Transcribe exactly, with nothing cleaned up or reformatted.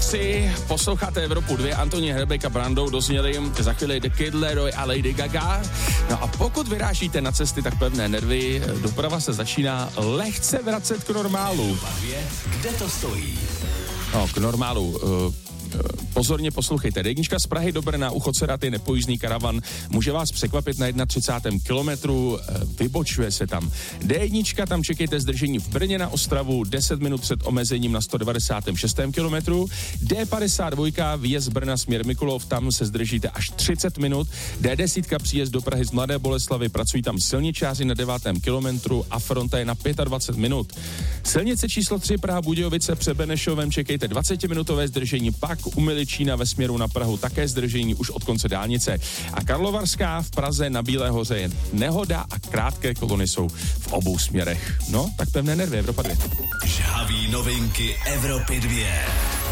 tři, posloucháte Evropu dva, Antonín Hrebek a Brandou dozněli za chvíli The Kid Laroi a Lady Gaga. No a pokud vyrážíte na cesty, tak pevné nervy, doprava se začíná lehce vracet k normálu. Kde to stojí? No, k normálu. Uh, Pozorně poslouchejte. D jedna z Prahy do Brna u Choceraty nepojízdný karavan může vás překvapit na třicátém prvním kilometru, vybočuje se tam. D jedna, tam čekejte zdržení v Brně na Ostravu deset minut před omezením na sto devadesátém šestém kilometru. D padesát dva výjezd z Brna směr Mikulov, tam se zdržíte až třicet minut. D deset příjezd do Prahy z Mladé Boleslavi, pracují tam silničáři na devátém kilometru a fronta je na dvacet pět minut. Silnice číslo tři Praha Budějovice před Benešovem čekejte dvacetiminutové zdržení, pak u Miličína ve směru na Prahu také zdržení už od konce dálnice. A Karlovarská v Praze na Bílé hoře je nehoda a krátké kolony jsou v obou směrech. No, tak pevné nervy, Evropa dva. Žhavý novinky Evropy dva.